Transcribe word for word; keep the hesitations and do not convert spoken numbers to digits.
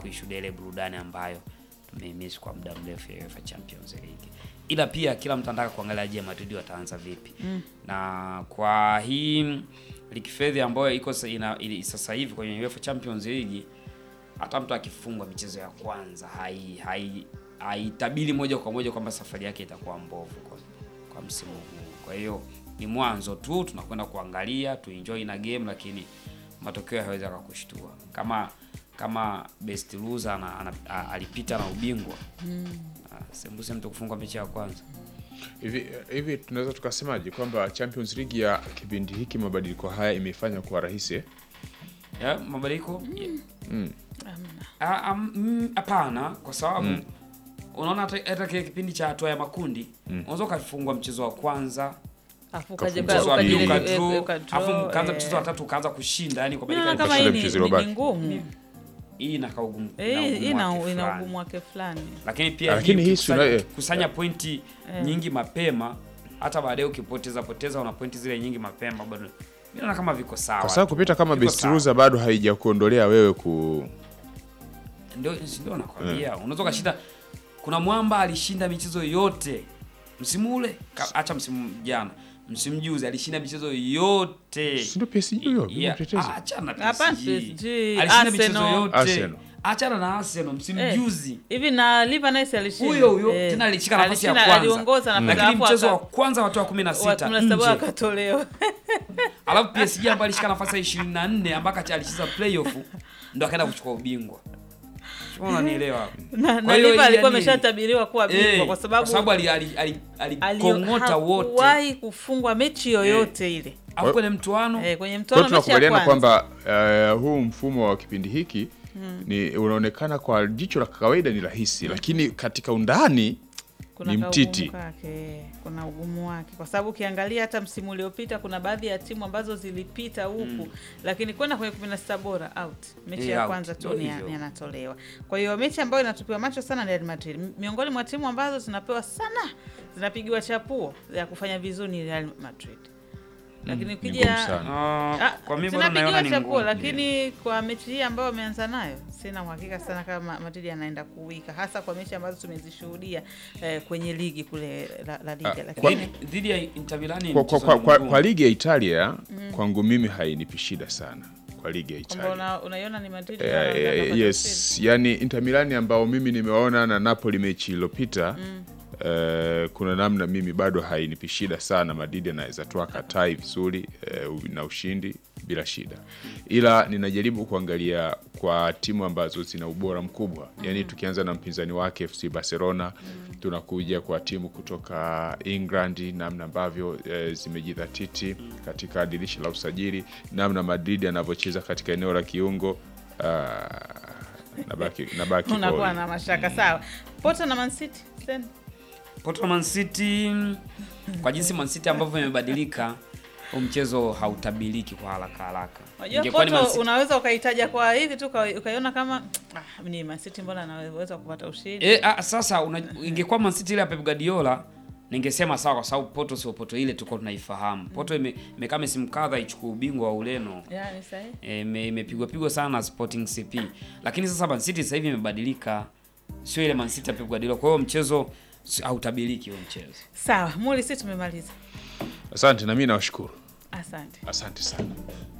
kuishuhudia ile burudani ambayo tumemiss kwa muda mrefu ya UEFA Champions League. Ila pia kila mtu anataka kuangalia je, Madrid wataanza vipi. Mm. Na kwa hii ligi fedhi ambayo iko sasa hivi kwenye UEFA Champions League, hata mtu akifungwa michezo ya kwanza hai hai haitabiri moja kwa moja kwamba safari yake itakuwa mbovu kwa, kwa msimu huu. Kwa hiyo ni mwanzo tu, tunakwenda kuangalia, tu enjoy na game, lakini matokeo hayawezi kukushtua. Kama kama best loser ana, ana, ana, alipita na ubingwa. Mm. Sembuse mtu kufungwa mechi ya kwanza. Hivi hivi tunaweza tukasemaje kwamba Champions League ya kipindi hiki mabadiliko haya imefanya kuwa rahisi? Ya mabadiliko? Mm. Mm. Hapana, kwa sababu mm. unaona hata kile kipindi cha hatua ya makundi, mm. unaweza kufungwa mchezo wa kwanza, afu kaje ukadili afu kaanza mchezo wa tatu ukaanza kushinda, yani kwa badilika kama hii ni ngumu. Hii ina kaugumu, eh ina ina ugumu wake fulani. Lakini pia lakini hii kusanya, kusanya pointi eh. nyingi mapema, hata baadaye ukipoteza poteza una pointi zile nyingi mapema bado. Mimi naona kama viko sawa. Kwa sababu kupita kama best loser bado haijakuondolea wewe ku ndio ndio nakwambia. Mm. Unaweza kushinda. Kuna mwamba alishinda michezo yote msimu ule, acha msimu jana. Msimu juzi alishinda michezo yote. Sio P S G hiyo, mtetezi. Acha na P S G. Alishinda michezo yote. Arsenal. Acha na Arsenal msimu eh, juzi. Hivi na Liverpool alishinda. Huyo huyo eh, tena alishika nafasi ya kwanza. Aliongoza na lakini mchezo wa kwanza watu wa kumi na sita nje akatolewa. Alafu P S G ambaye alishika nafasi ya ishirini na nne ambaka alicheza playoff ndo akaenda kuchukua ubingwa. Unanielewa hapo? Na, na Liverpool alikuwa ameshatabiriwa kuwa bingwa eh, kwa sababu kwa sababu alikongota ali, ali, ali wote. Hakuwahi kufungwa mechi yoyote eh, ile. Au kwenye mtuano? Eh, kwenye mtuano mechi ya kwanza. Kwamba uh, huu mfumo wa kipindi hiki hmm. ni unaonekana kwa jicho la kawaida ni rahisi, hmm. lakini katika undani kuna ni mtiti. Kake, kuna ugumu wake kwa sababu ukiangalia hata msimu uliopita kuna baadhi ya timu ambazo zilipita huku mm. lakini kwenda kwenye kumi na sita bora out. Mechi yeah, ya kwanza tu ni yanatolewa. Kwa hiyo mechi ambayo inatupiwa macho sana ni Real Madrid. Miongoni mwa timu ambazo zinapewa sana, zinapigiwa chapuo ya kufanya vizuri ni Real Madrid. Lakini ukija uh, kwa mimi bado naona ni ngumu, lakini kwa mechi hii ambayo wameanza nayo sina uhakika sana kama Madrid anaenda kuwika, hasa kwa mechi ambazo tumezishuhudia eh, kwenye ligi kule la, la Liga. Lakini dhidi ya Inter Milan kwa, kwa, kwa, kwa, kwa ligi ya Italia mm. kwangu mimi hainipi shida sana kwa ligi ya Italia. Una, unaiona ni Madrid uh, uh, yes, yani Inter Milan ambao mimi nimeona na Napoli mechi iliyopita mm. Uh, kuna namna mimi bado hainipi shida sana. Madrid anaweza toa katai vizuri uh, na ushindi bila shida, ila ninajaribu kuangalia kwa timu ambazo zina ubora mkubwa mm. yani tukianza na mpinzani wake F C Barcelona mm. tunakuja kwa timu kutoka England, namna ambavyo uh, zimejidhatiti mm. katika dirisha la usajili, namna Madrid anavyocheza katika eneo la kiungo uh, nabaki nabaki unakuwa na mashaka mm. sawa. Porto na Man City then Porto Man City, kwa jinsi Man City ambavyo imebadilika, huu mchezo hautabiliki kwa haraka haraka. Ingekuwa ni Man City unaweza ukaitaja kwa hivi tu ukaiona kama ah, ni Man City mbona anaweza kupata ushindi. Eh, ah, sasa una, ingekuwa Man City ile ya Pep Guardiola ningesema sawa, kwa sababu Porto sio Porto ile tuko tunaifahamu. Porto imekaa msimu kadha ichukue ubingwa wa Ureno. Yeah, ni sahihi. Eh, imepigwa pigwa sana na Sporting C P. Lakini sasa Man City sasa hivi imebadilika. Sio ile Man City ya Pep Guardiola. Kwa hiyo mchezo hautabiliki huo mchezo. Sawa, Muli, sisi tumemaliza. Asante na mimi nawashukuru. Asante. Asante sana.